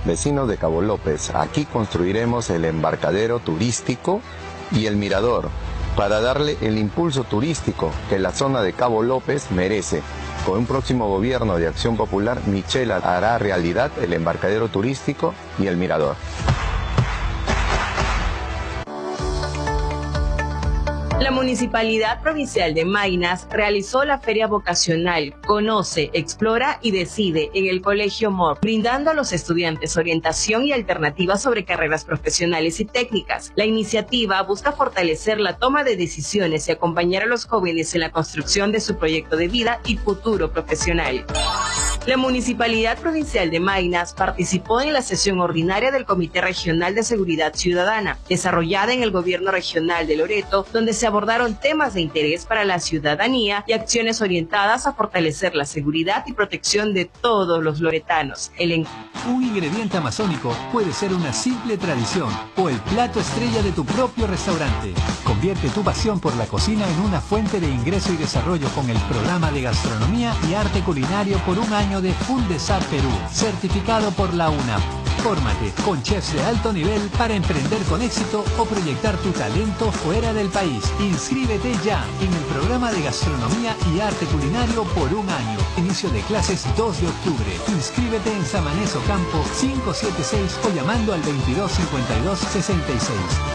vecinos de Cabo López. Aquí construiremos el embarcadero turístico y el mirador para darle el impulso turístico que la zona de Cabo López merece. Con un próximo gobierno de Acción Popular, Michelle hará realidad el embarcadero turístico y el mirador. La Municipalidad Provincial de Maynas realizó la Feria Vocacional Conoce, Explora y Decide en el Colegio MOR, brindando a los estudiantes orientación y alternativas sobre carreras profesionales y técnicas. La iniciativa busca fortalecer la toma de decisiones y acompañar a los jóvenes en la construcción de su proyecto de vida y futuro profesional. La Municipalidad Provincial de Maynas participó en la sesión ordinaria del Comité Regional de Seguridad Ciudadana, desarrollada en el Gobierno Regional de Loreto, donde se abordaron temas de interés para la ciudadanía y acciones orientadas a fortalecer la seguridad y protección de todos los loretanos. Un ingrediente amazónico puede ser una simple tradición o el plato estrella de tu propio restaurante. Convierte tu pasión por la cocina en una fuente de ingreso y desarrollo con el programa de gastronomía y arte culinario por un año de Fundesat Perú, certificado por la UNAP. Fórmate con chefs de alto nivel para emprender con éxito o proyectar tu talento fuera del país. Inscríbete ya en el programa de gastronomía y arte culinario por un año. Inicio de clases 2 de octubre. Inscríbete en Samanes Ocampo 576 o llamando al 225266.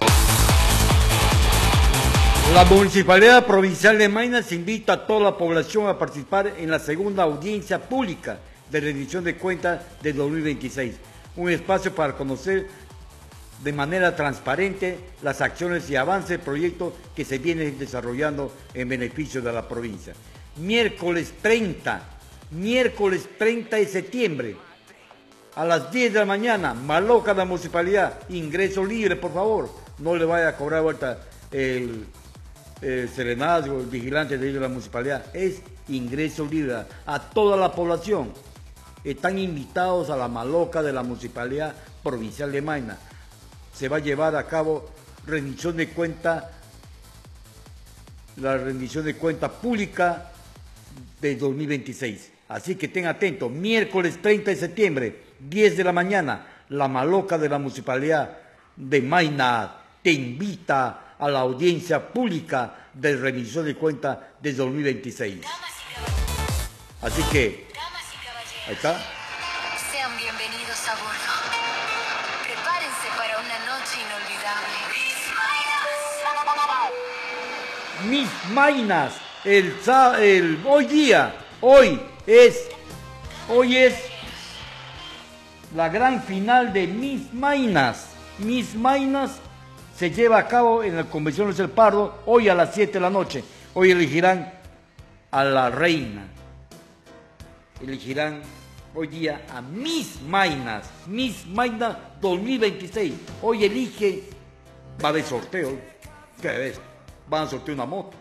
La Municipalidad Provincial de Maynas invita a toda la población a participar en la segunda audiencia pública de rendición de cuentas de 2026. Un espacio para conocer de manera transparente las acciones y avances del proyecto que se vienen desarrollando en beneficio de la provincia. Miércoles 30 de septiembre, a las 10 de la mañana, Maloca de la Municipalidad, ingreso libre, por favor, no le vaya a cobrar vuelta el serenazgo, el vigilante de la municipalidad, es ingreso libre a toda la población. Están invitados a la Maloca de la Municipalidad Provincial de Maynas. Se va a llevar a cabo rendición de cuenta, la rendición de cuenta pública de 2026. Así que estén atentos, miércoles 30 de septiembre, 10 de la mañana, la Maloca de la Municipalidad de Maynas te invita a la audiencia pública de rendición de cuentas de 2026. Así que, ahí está. Sean bienvenidos a bordo. Prepárense para una noche inolvidable. Miss Maynas, hoy es la gran final de Miss Maynas. Miss Maynas se lleva a cabo en la Convención Luis El Pardo, hoy a las 7 de la noche. Hoy elegirán a la reina. Elegirán hoy día a Miss Maynas 2026. Hoy elige, va a haber sorteo. ¿Qué ves? Van a sortear una moto.